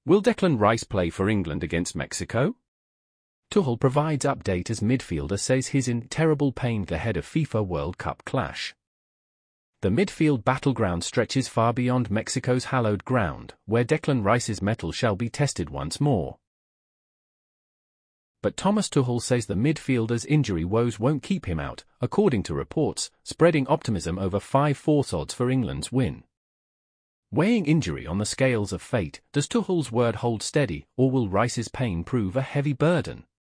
Will Declan Rice play for England against Mexico? Tuchel provides update as midfielder says he's in terrible pain ahead of FIFA World Cup clash. The midfield battleground stretches far beyond Mexico's hallowed ground, where Declan Rice's mettle shall be tested once more. But Thomas Tuchel says the midfielder's injury woes won't keep him out, according to reports, spreading optimism over 5-4 odds for England's win. Weighing injury on the scales of fate, does Tuchel's word hold steady, or will Rice's pain prove a heavy burden?